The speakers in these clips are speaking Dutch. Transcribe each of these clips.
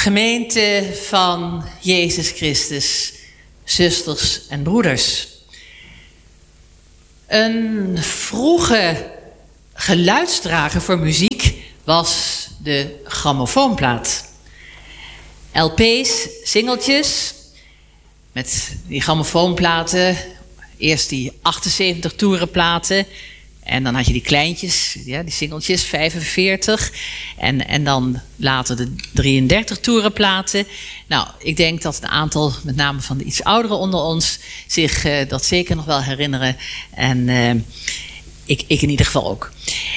Gemeente van Jezus Christus, zusters en broeders. Een vroege geluidsdrager voor muziek was de grammofoonplaat. LP's, singeltjes, met die grammofoonplaten, eerst die 78 toerenplaten. En dan had je die kleintjes, ja, die singeltjes, 45. En dan later de 33 toerenplaten. Nou, ik denk dat een aantal, met name van de iets ouderen onder ons, zich dat zeker nog wel herinneren. En ik in ieder geval ook.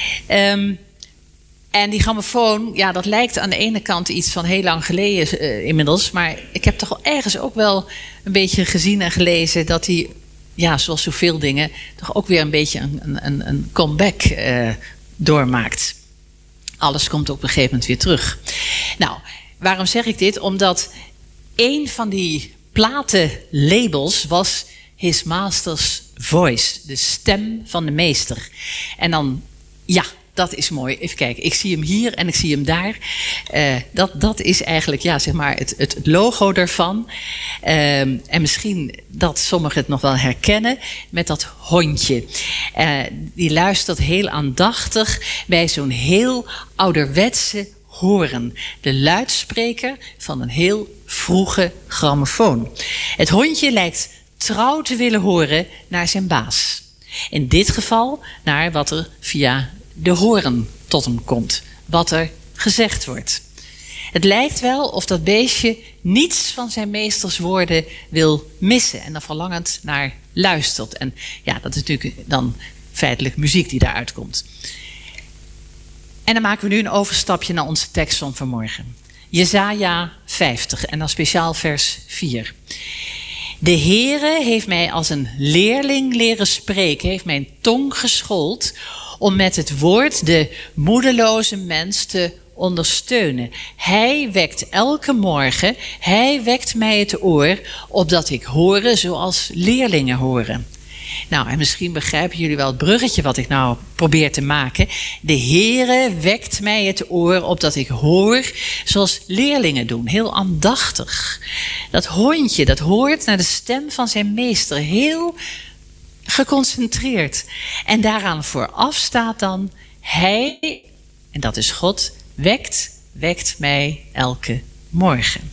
En die grammofoon, ja, dat lijkt aan de ene kant iets van heel lang geleden inmiddels. Maar ik heb toch ergens ook wel een beetje gezien en gelezen dat die, ja, zoals zoveel dingen, toch ook weer een beetje een comeback doormaakt. Alles komt op een gegeven moment weer terug. Nou, waarom zeg ik dit? Omdat een van die platenlabels was His Master's Voice. De stem van de meester. En dan, ja, dat is mooi. Even kijken, ik zie hem hier en ik zie hem daar. Dat is eigenlijk, ja, zeg maar het logo daarvan. En misschien dat sommigen het nog wel herkennen met dat hondje. Die luistert heel aandachtig bij zo'n heel ouderwetse horen. De luidspreker van een heel vroege grammofoon. Het hondje lijkt trouw te willen horen naar zijn baas. In dit geval naar wat er via de horen tot hem komt. Wat er gezegd wordt. Het lijkt wel of dat beestje niets van zijn meesters woorden wil missen. En er verlangend naar luistert. En ja, dat is natuurlijk dan feitelijk muziek die daaruit komt. En dan maken we nu een overstapje naar onze tekst van vanmorgen. Jesaja 50 en dan speciaal vers 4. De Heere heeft mij als een leerling leren spreken. Heeft mijn tong geschoold om met het woord de moedeloze mens te ondersteunen. Hij wekt elke morgen, hij wekt mij het oor, opdat ik horen zoals leerlingen horen. Nou, en misschien begrijpen jullie wel het bruggetje wat ik nou probeer te maken. De Heere wekt mij het oor, opdat ik hoor zoals leerlingen doen. Heel aandachtig. Dat hondje, dat hoort naar de stem van zijn meester. Heel geconcentreerd. En daaraan vooraf staat dan, hij, en dat is God, wekt mij elke morgen.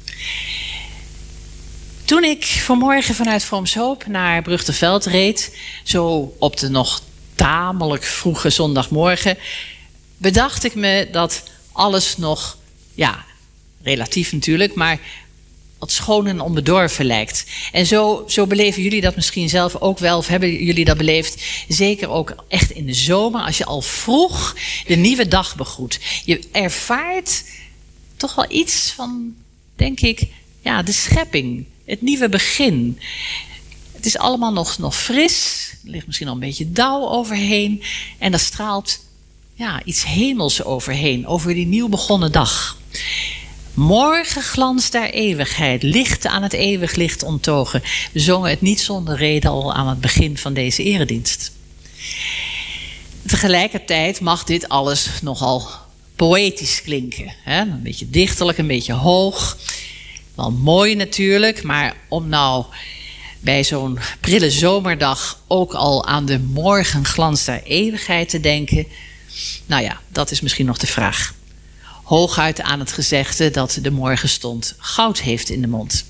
Toen ik vanmorgen vanuit Vroomshoop naar Brugteveld reed, zo op de nog tamelijk vroege zondagmorgen, bedacht ik me dat alles nog, ja, relatief natuurlijk, maar wat schoon en onbedorven lijkt. En zo beleven jullie dat misschien zelf ook wel, of hebben jullie dat beleefd? Zeker ook echt in de zomer, als je al vroeg de nieuwe dag begroet. Je ervaart toch wel iets van, denk ik, ja, de schepping, het nieuwe begin. Het is allemaal nog fris, er ligt misschien al een beetje dauw overheen. En er straalt, ja, iets hemels overheen, over die nieuw begonnen dag. Morgen glans der eeuwigheid, licht aan het eeuwig licht onttogen. We zongen het niet zonder reden al aan het begin van deze eredienst. Tegelijkertijd mag dit alles nogal poëtisch klinken. Hè? Een beetje dichterlijk, een beetje hoog. Wel mooi natuurlijk, maar om nou bij zo'n prille zomerdag ook al aan de morgenglans der eeuwigheid te denken. Nou ja, dat is misschien nog de vraag. Hooguit aan het gezegde dat de morgenstond goud heeft in de mond.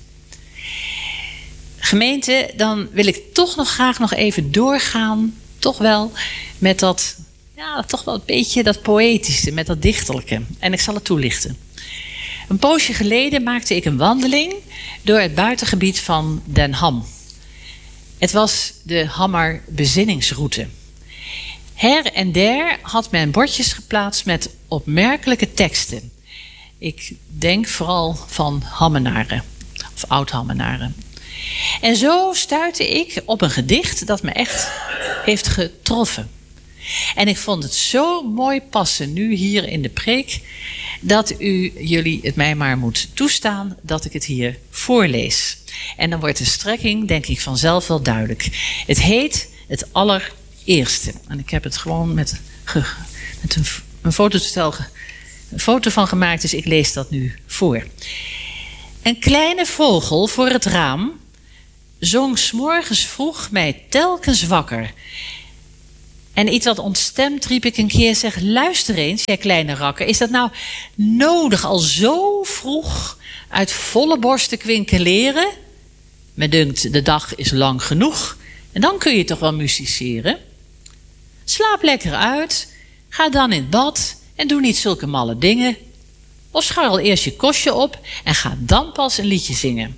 Gemeente, dan wil ik toch nog graag nog even doorgaan, toch wel met dat, ja, toch wel een beetje dat poëtische, met dat dichterlijke. En ik zal het toelichten. Een poosje geleden maakte ik een wandeling door het buitengebied van Den Ham. Het was de Hammer bezinningsroute. Her en der had men bordjes geplaatst met opmerkelijke teksten. Ik denk vooral van Hammenaren, of oud-Hammenaren. En zo stuitte ik op een gedicht dat me echt heeft getroffen. En ik vond het zo mooi passen nu hier in de preek, dat jullie het mij maar moet toestaan dat ik het hier voorlees. En dan wordt de strekking, denk ik, vanzelf wel duidelijk. Het heet Het Allereerste. En ik heb het gewoon met een foto van gemaakt, dus ik lees dat nu voor. voor. Een kleine vogel voor het raam zong 's morgens vroeg mij telkens wakker. En iets wat ontstemd riep ik een keer, zeg, luister eens, jij kleine rakker, is dat nou nodig al zo vroeg uit volle borst te kwinkeleren? Me dunkt, de dag is lang genoeg en dan kun je toch wel musiceren? Slaap lekker uit, ga dan in bad en doe niet zulke malle dingen. Of scharrel eerst je kostje op en ga dan pas een liedje zingen.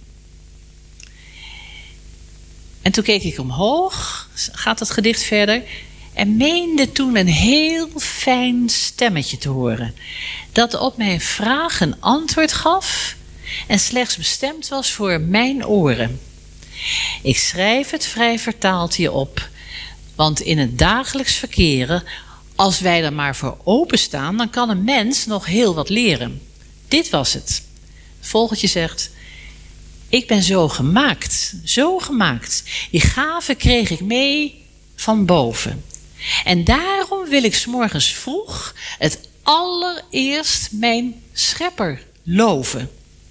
En toen keek ik omhoog, gaat het gedicht verder, en meende toen een heel fijn stemmetje te horen, dat op mijn vraag een antwoord gaf en slechts bestemd was voor mijn oren. Ik schrijf het vrij vertaald hier op, want in het dagelijks verkeren, als wij er maar voor openstaan, dan kan een mens nog heel wat leren. Dit was het. Het vogeltje zegt: ik ben zo gemaakt, zo gemaakt. Die gave kreeg ik mee van boven. En daarom wil ik 's morgens vroeg het allereerst mijn schepper loven.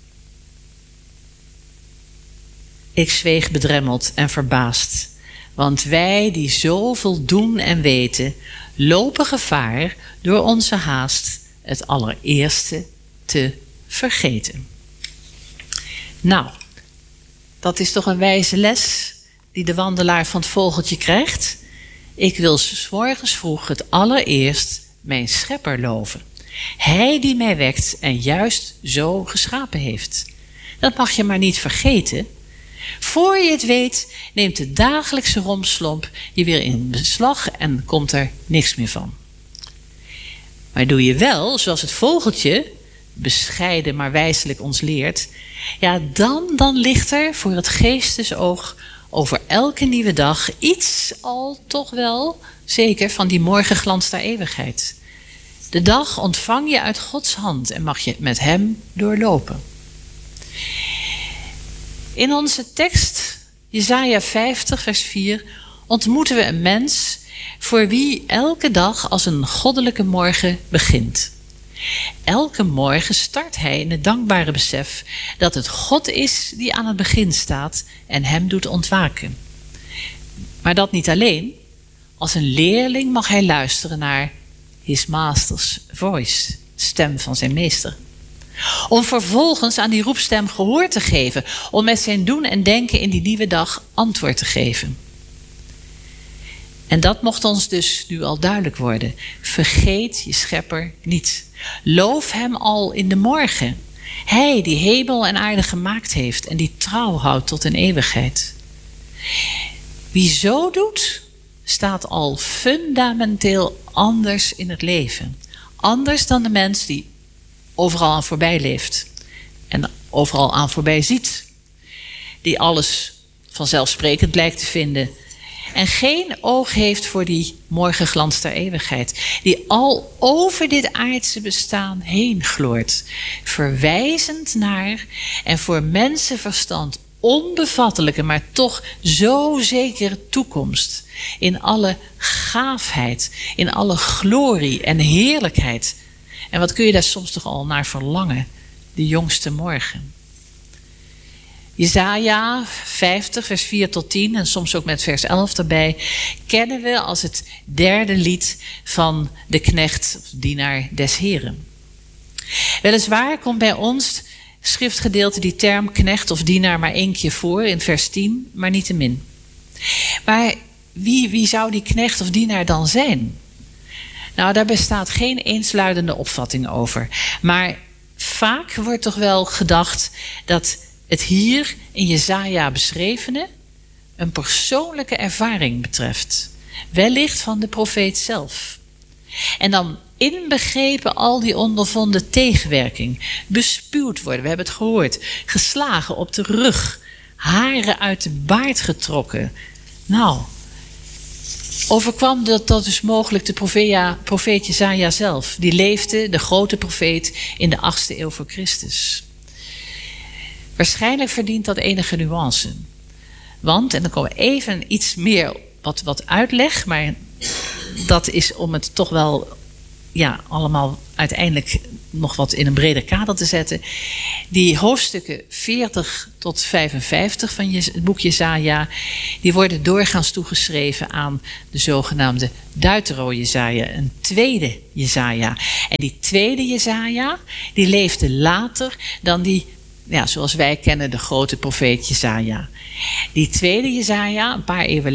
Ik zweeg bedremmeld en verbaasd, want wij die zoveel doen en weten, lopen gevaar door onze haast het allereerste te vergeten. Nou, dat is toch een wijze les die de wandelaar van het vogeltje krijgt. Ik wil 's morgens vroeg het allereerst mijn schepper loven. Hij die mij wekt en juist zo geschapen heeft. Dat mag je maar niet vergeten. Voor je het weet neemt de dagelijkse romslomp je weer in beslag en komt er niks meer van. Maar doe je wel, zoals het vogeltje, bescheiden maar wijselijk ons leert, ja, dan ligt er voor het geestesoog over elke nieuwe dag iets al toch wel zeker van die morgenglans der eeuwigheid. De dag ontvang je uit Gods hand en mag je met hem doorlopen. In onze tekst, Jesaja 50 vers 4, ontmoeten we een mens voor wie elke dag als een goddelijke morgen begint. Elke morgen start hij in het dankbare besef dat het God is die aan het begin staat en hem doet ontwaken. Maar dat niet alleen. Als een leerling mag hij luisteren naar his master's voice, stem van zijn meester. Om vervolgens aan die roepstem gehoor te geven, om met zijn doen en denken in die nieuwe dag antwoord te geven. En dat mocht ons dus nu al duidelijk worden. Vergeet je schepper niet. Loof hem al in de morgen. Hij die hemel en aarde gemaakt heeft en die trouw houdt tot in eeuwigheid. Wie zo doet, staat al fundamenteel anders in het leven. Anders dan de mens die overal aan voorbij leeft en overal aan voorbij ziet. Die alles vanzelfsprekend lijkt te vinden en geen oog heeft voor die morgenglans der eeuwigheid, die al over dit aardse bestaan heen gloort, verwijzend naar en voor mensenverstand onbevattelijke, maar toch zo zekere toekomst, in alle gaafheid, in alle glorie en heerlijkheid. En wat kun je daar soms toch al naar verlangen, de jongste morgen. Jesaja 50 vers 4 tot 10 en soms ook met vers 11 erbij, kennen we als het derde lied van de knecht of dienaar des Heren. Weliswaar komt bij ons schriftgedeelte die term knecht of dienaar maar 1 keer voor in vers 10, maar niettemin. Maar wie zou die knecht of dienaar dan zijn? Nou, daar bestaat geen eensluidende opvatting over. Maar vaak wordt toch wel gedacht dat het hier in Jesaja beschrevene een persoonlijke ervaring betreft. Wellicht van de profeet zelf. En dan inbegrepen al die ondervonden tegenwerking. Bespuwd worden, we hebben het gehoord. Geslagen op de rug. Haren uit de baard getrokken. Nou, overkwam dat dus mogelijk de profeet Jesaja zelf. Die leefde, de grote profeet, in de 8e eeuw voor Christus. Waarschijnlijk verdient dat enige nuance. Want, en dan komen we even iets meer wat uitleg, maar dat is om het toch wel allemaal uiteindelijk nog wat in een breder kader te zetten. Die hoofdstukken 40 tot 55 van het boek Jesaja, die worden doorgaans toegeschreven aan de zogenaamde Deutero-Jesaja, een tweede Jesaja. En die tweede Jesaja, die leefde later dan die, zoals wij kennen, de grote profeet Jesaja. Die tweede Jesaja, een paar eeuwen